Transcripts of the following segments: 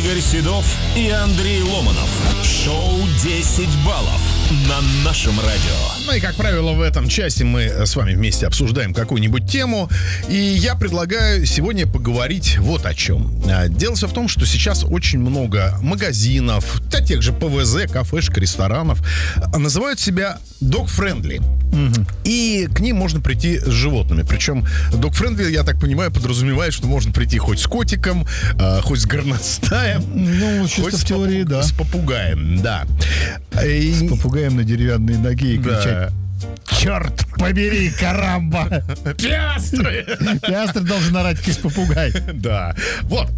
Игорь Седов и Андрей Ломанов. Шоу «10 баллов» на нашем радио. Ну и, как правило, в этом часе мы с вами вместе обсуждаем какую-нибудь тему. И я предлагаю сегодня поговорить вот о чем. Дело все в том, что сейчас очень много магазинов, да, тех же ПВЗ, кафешек, ресторанов называют себя dog-friendly. И к ним можно прийти с животными. Причем dog-friendly, я так понимаю, подразумевает, что можно прийти хоть с котиком, хоть с горностаем. Ну, чисто хоть в теории, да. С попугаем, да. С попугаем на деревянной ноге и кричать: черт побери, карамба! Пиастры! Пиастр должен орать, как попугай. Да. Вот.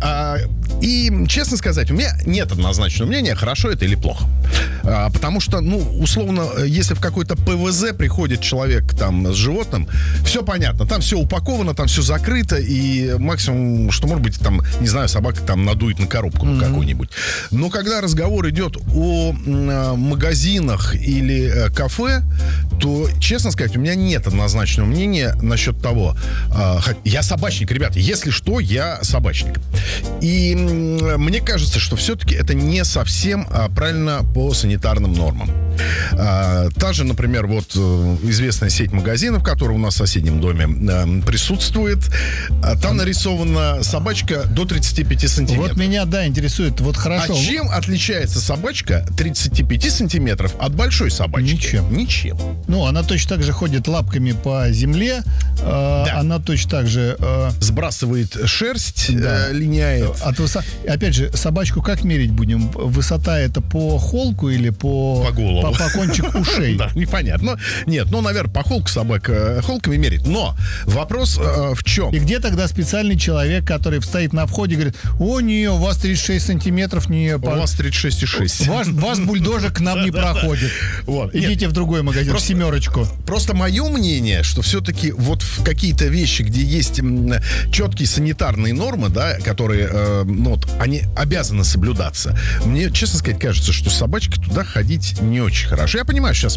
И, честно сказать, у меня нет однозначного мнения, хорошо это или плохо. Потому что, ну, условно, если в какой-то ПВЗ приходит человек там с животным, все понятно, там все упаковано, там все закрыто, и максимум, что может быть, там, не знаю, собака там надует на коробку какую-нибудь. Но когда разговор идет о магазинах или кафе, то, честно сказать, у меня нет однозначного мнения насчет того. Я собачник, ребята, если что, я собачник. И мне кажется, что все-таки это не совсем правильно по санитарным нормам. Та же, например, вот известная сеть магазинов, которая у нас в соседнем доме присутствует, там нарисована собачка до 35 сантиметров. Вот меня, да, интересует, вот хорошо. А чем отличается собачка 35 сантиметров от большой собачки? Ничем. Ну, она точно так же ходит лапками по земле, Да. она точно так же... Сбрасывает шерсть, линяет. Опять же, собачку как мерить будем? Высота это по холку или по голову? По кончику ушей? Да, непонятно. Нет, ну, наверное, по холку собака холками мерит. Но вопрос в чем? И где тогда специальный человек, который стоит на входе и говорит: о, не, у вас 36 сантиметров, не... У вас 36,6. Ваш бульдожек к нам не проходит. Вот. Идите в другой магазин, в семерочку. Просто мое мнение, что все-таки вот в какие-то вещи, где есть четкие санитарные нормы, да, которые, ну, вот, они обязаны соблюдаться. Мне, честно сказать, кажется, что собачка туда ходить не очень хорошо. Я понимаю, сейчас